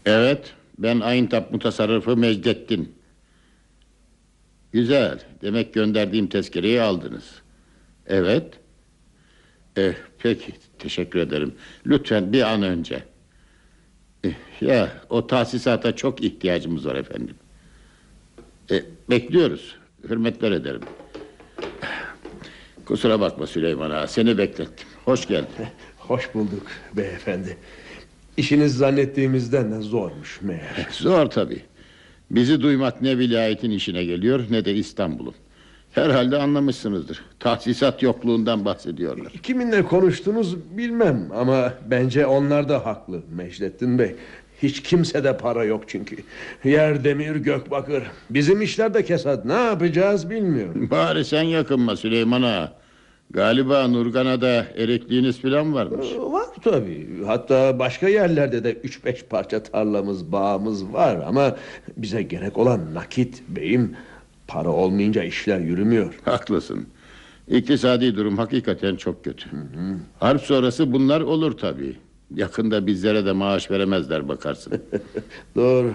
Evet, ben Ayıntap Mutasarrıfı Mecdettin. Güzel, demek gönderdiğim tezkereyi aldınız. Evet. Peki, teşekkür ederim. Lütfen bir an önce. Ya, o tahsisata çok ihtiyacımız var efendim. Bekliyoruz, hürmetler ederim. Kusura bakma Süleyman Ağa, seni beklettim. Hoş geldin. Hoş bulduk beyefendi. İşiniz zannettiğimizden de zormuş meğer. Zor tabii. Bizi duymak ne vilayetin işine geliyor ne de İstanbul'un. Herhalde anlamışsınızdır. Tahsisat yokluğundan bahsediyorlar. Kiminle konuştunuz bilmem ama bence onlar da haklı Mecdettin Bey. Hiç kimsede para yok çünkü. Yer demir gök bakır. Bizim işler de kesat. Ne yapacağız bilmiyorum. Bari sen yakınma Süleyman Ağa. Galiba Nurgana'da erekliğiniz falan varmış. Var tabii. Hatta başka yerlerde de 3-5 parça tarlamız, bağımız var ama bize gerek olan nakit beyim. Para olmayınca işler yürümüyor. Haklısın. İktisadi durum hakikaten çok kötü. Harp sonrası bunlar olur tabii. Yakında bizlere de maaş veremezler bakarsın. Doğru.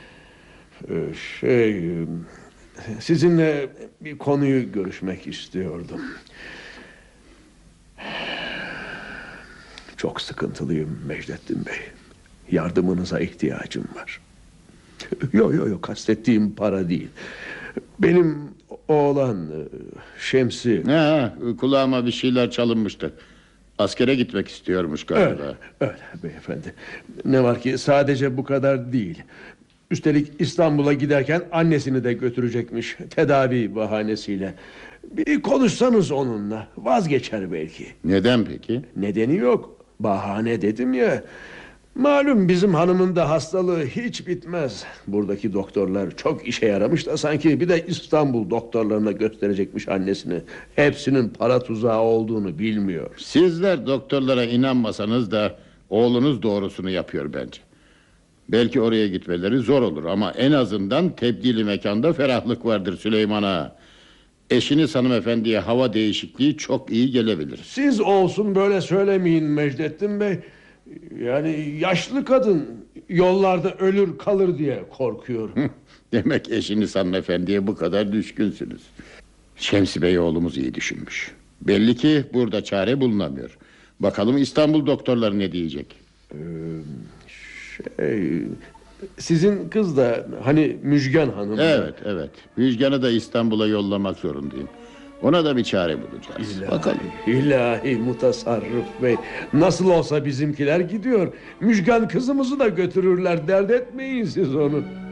Sizinle bir konuyu görüşmek istiyordum. Çok sıkıntılıyım Mecdettin Bey. Yardımınıza ihtiyacım var. Yok kastettiğim para değil. Benim oğlan Şemsi. Kulağıma bir şeyler çalınmıştı. Askere gitmek istiyormuş galiba. Öyle beyefendi. Ne var ki sadece bu kadar değil. Üstelik İstanbul'a giderken annesini de götürecekmiş tedavi bahanesiyle. Bir konuşsanız onunla vazgeçer belki. Neden peki? Nedeni yok. Bahane dedim ya. Malum bizim hanımın da hastalığı hiç bitmez. Buradaki doktorlar çok işe yaramış da sanki bir de İstanbul doktorlarına gösterecekmiş annesini. Hepsinin para tuzağı olduğunu bilmiyor. Sizler doktorlara inanmasanız da oğlunuz doğrusunu yapıyor bence. Belki oraya gitmeleri zor olur ama en azından tebdili mekanda ferahlık vardır Süleyman Ağa. Eşiniz hanımefendiye hava değişikliği çok iyi gelebilir. Siz olsun böyle söylemeyin Mecdettin Bey. Yani yaşlı kadın yollarda ölür kalır diye korkuyorum. Demek eşiniz hanımefendiye bu kadar düşkünsünüz. Şemsi Bey oğlumuz iyi düşünmüş. Belli ki burada çare bulunamıyor. Bakalım İstanbul doktorları ne diyecek? Sizin kız da hani Müjgan Hanım. Evet. Müjgan'ı da İstanbul'a yollamak zorundayım. Ona da bir çare bulacağız. Bakalım. İlahi Mutasarrıf Bey. Nasıl olsa bizimkiler gidiyor. Müjgan kızımızı da götürürler. Dert etmeyin siz onu.